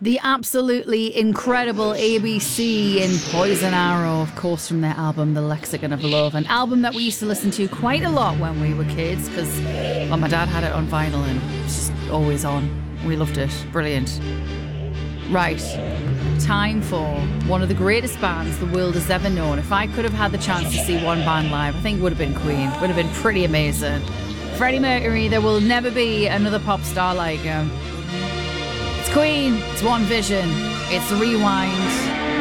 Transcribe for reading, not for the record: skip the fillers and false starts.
The absolutely incredible ABC in Poison Arrow, of course, from their album The Lexicon of Love, an album that we used to listen to quite a lot when we were kids because, well, my dad had it on vinyl and it was just always on. We loved it. Brilliant. Right. Time for one of the greatest bands the world has ever known. If I could have had the chance to see one band live, I think it would have been Queen. Would have been pretty amazing. Freddie Mercury, there will never be another pop star like him. It's Queen, it's One Vision, it's Rewind.